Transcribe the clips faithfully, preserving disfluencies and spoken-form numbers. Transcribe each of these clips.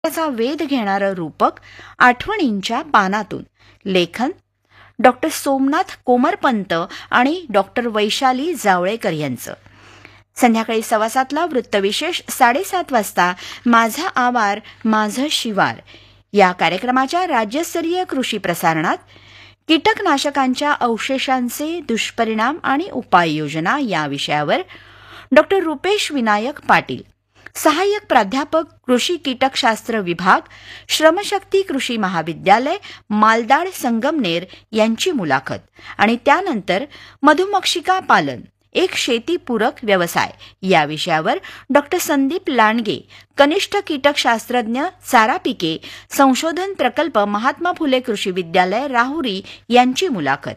त्याचा वेध घेणारं रूपक आठवणींच्या पानातून. लेखन डॉक्टर सोमनाथ कोमरपंत आणि डॉक्टर वैशाली जावळेकर यांचं. संध्याकाळी सव्वा सातला वृत्तविशेष, साडेसात वाजता माझा आवार माझं शिवार या कार्यक्रमाच्या राज्यस्तरीय कृषी प्रसारणात कीटकनाशकांच्या अवशेषांचे दुष्परिणाम आणि उपाययोजना या विषयावर डॉक्टर रुपेश विनायक पाटील, सहाय्यक प्राध्यापक कृषी कीटकशास्त्र विभाग, श्रमशक्ती कृषी महाविद्यालय, मालदाड, संगमनेर यांची मुलाखत आणि त्यानंतर मधुमक्षिका पालन एक शेतीपूरक व्यवसाय या विषयावर डॉक्टर संदीप लांडगे, कनिष्ठ कीटकशास्त्रज्ञ, चारा पिके संशोधन प्रकल्प, महात्मा फुले कृषी विद्यालय, राहुरी यांची मुलाखत.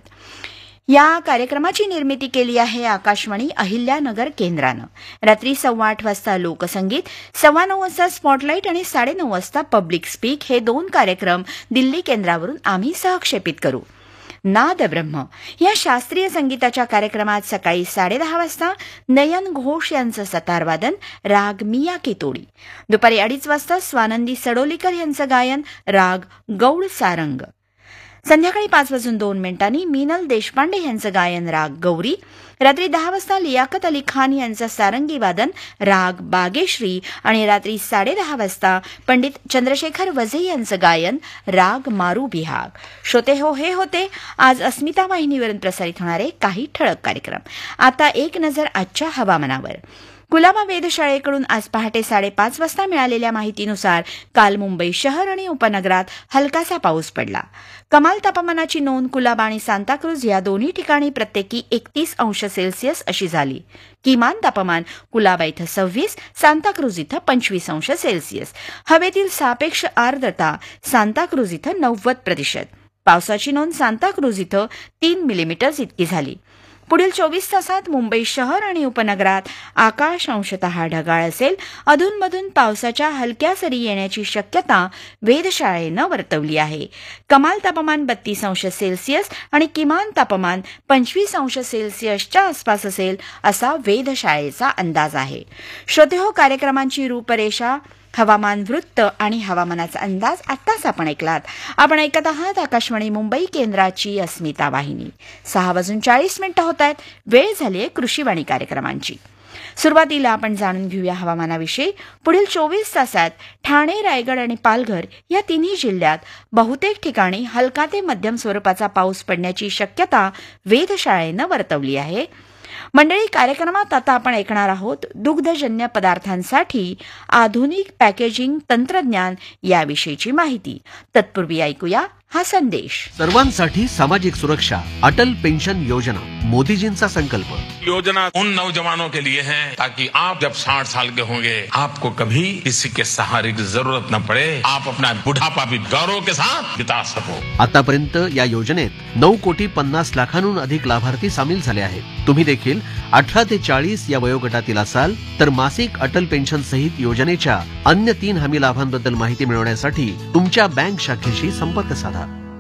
या कार्यक्रमाची निर्मिती केली आहे आकाशवाणी अहिल्यानगर केंद्रानं. रात्री सव्वा आठ वाजता लोकसंगीत, सव्वा नऊ वाजता स्पॉटलाईट आणि साडेनऊ वाजता पब्लिक स्पीक हे दोन कार्यक्रम दिल्ली केंद्रावरून आम्ही सहक्षेपित करू. नाद ब्रह्म या शास्त्रीय संगीताच्या कार्यक्रमात सकाळी साडेदहा वाजता नयन घोष यांचं सतारवादन, राग मिया केतोडी. दुपारी अडीच वाजता स्वानंदी सडोलीकर यांचं गायन, राग गौड सारंग. संध्याकाळी पाच वाजून दोन मिनिटांनी मीनल देशपांडे यांचं गायन, राग गौरी. रात्री दहा वाजता लियाकत अली खान यांचं सारंगी वादन, राग बागेश्री. आणि रात्री साडेदहा वाजता पंडित चंद्रशेखर वझे यांचं गायन, राग मारू बिहाग. श्रोते हो, हे होते आज अस्मिता वाहिनीवरून प्रसारित होणारे काही ठळक कार्यक्रम. आता एक नजर आजच्या हवामानावर. कुलाबा वेधशाळेकडून आज पहाटे साडेपाच वाजता मिळालेल्या माहितीनुसार काल मुंबई शहर आणि उपनगरात हलकासा पाऊस पडला. कमाल तापमानाची नोंद कुलाबा आणि सांताक्रुझ या दोन्ही ठिकाणी प्रत्येकी एकतीस अंश सेल्सिअस अशी झाली. किमान तापमान कुलाबा इथं सव्वीस, सांताक्रुझ इथं पंचवीस अंश सेल्सिअस. हवेतील सापेक्ष आर्द्रता सांताक्रुझ इथं नव्वद प्रतिशत. पावसाची नोंद सांताक्रुझ इथं तीन मिलीमीटर्स इतकी झाली. पुढील चोवीस तासात मुंबई शहर आणि उपनगरात आकाश अंशतः ढगाळ असेल. अधूनमधून पावसाच्या हलक्या सरी येण्याची शक्यता वेधशाळेनं वर्तवली आहे. कमाल तापमान बत्तीस अंश सेल्सिअस आणि किमान तापमान पंचवीस अंश सेल्सिअसच्या आसपास असेल असा वेधशाळेचा अंदाज आहे. श्रोतेहो, कार्यक्रमांची रूपरेषा, हवामान वृत्त आणि हवामानाचा अंदाज आत्ताच आपण ऐकलात. आपण ऐकत आहात आकाशवाणी मुंबई केंद्राची अस्मिता वाहिनी. सहा वाजून चाळीस मिनिटं होत आहेत. वेळ झाली आहे कृषीवाणी कार्यक्रमांची. सुरुवातीला आपण जाणून घेऊया हवामानाविषयी. पुढील चोवीस तासात ठाणे, रायगड आणि पालघर या तिन्ही जिल्ह्यात बहुतेक ठिकाणी हलका ते मध्यम स्वरूपाचा पाऊस पडण्याची शक्यता वेधशाळेनं वर्तवली आहे. मंडळी, कार्यक्रमात आता आपण ऐकणार आहोत दुग्धजन्य पदार्थांसाठी आधुनिक पॅकेजिंग तंत्रज्ञान याविषयीची माहिती. तत्पूर्वी ऐकूया हा संदेश. सर्वांसाठी सामाजिक सुरक्षा, अटल पेंशन योजना, मोदीजींचा संकल्प. योजना उन नौजवानों के लिए है ताकि आप जब साठ साल के होंगे आपको कभी किसी के सहारे की जरूरत न पड़े. आप अपना बुढ़ापा भी गौरव के साथ बिता सको. आतापर्यंत या योजनेत नऊ कोटी पन्नास लाखांहून अधिक लाभार्थी सामील झाले आहेत. तुम्ही देखील अठरा ते चाळीस या वयोगटातील असाल तर मासिक अटल पेन्शन सहित योजनेच्या अन्य तीन हमी लाभांबद्दल माहिती मिळवण्यासाठी तुमच्या बँक शाखेशी संपर्क साधा.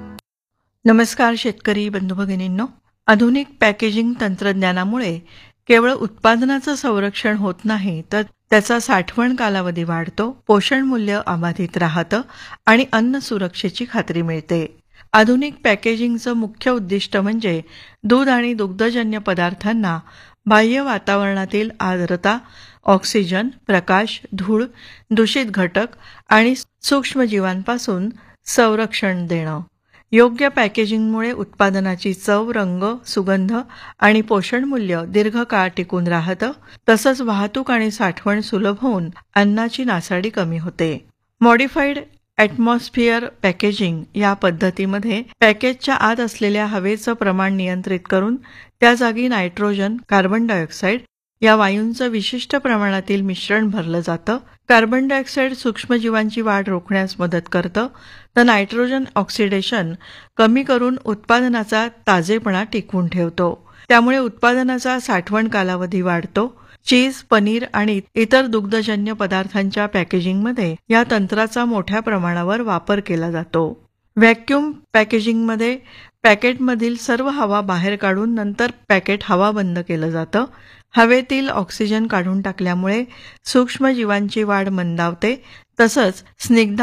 नमस्कार शेतकरी बंधू भगिनींनो. आधुनिक पॅकेजिंग तंत्रज्ञानामुळे केवळ उत्पादनाचं संरक्षण होत नाही तर त्याचा साठवण कालावधी वाढतो, पोषण मूल्य अबाधित राहतं आणि अन्न सुरक्षेची खात्री मिळते. आधुनिक पॅकेजिंगचं मुख्य उद्दिष्ट म्हणजे दूध आणि दुग्धजन्य पदार्थांना बाह्य वातावरणातील आर्द्रता, ऑक्सिजन, प्रकाश, धूळ, दूषित घटक आणि सूक्ष्मजीवांपासून संरक्षण देणं. योग्य पॅकेजिंगमुळे उत्पादनाची चव, रंग, सुगंध आणि पोषण मूल्य दीर्घकाळ टिकून राहतं. तसंच वाहतूक आणि साठवण सुलभ होऊन अन्नाची नासाडी कमी होते. मॉडिफाईड ॲटमॉस्फिअर पॅकेजिंग या पद्धतीमध्ये पॅकेजच्या आत असलेल्या हवेचं प्रमाण नियंत्रित करून त्या जागी नायट्रोजन, कार्बन डायऑक्साईड या वायूंचं विशिष्ट प्रमाणातील मिश्रण भरलं जातं. कार्बन डायऑक्साईड सूक्ष्मजीवांची वाढ रोखण्यास मदत करतं, तर नायट्रोजन ऑक्सिडेशन कमी करून उत्पादनाचा ताजेपणा टिकवून ठेवतो. त्यामुळे उत्पादनाचा साठवण कालावधी वाढतो. चीज, पनीर आणि इतर दुग्धजन्य पदार्थांच्या पॅकेजिंगमध्ये या तंत्राचा मोठ्या प्रमाणावर वापर केला जातो. व्हॅक्यूम पॅकेजिंगमध्ये पॅकेटमधील सर्व हवा बाहेर काढून नंतर पॅकेट हवाबंद केलं जातं. हवेतील ऑक्सिजन काढून टाकल्यामुळे सूक्ष्मजीवांची वाढ मंदावते, तसंच स्निग्ध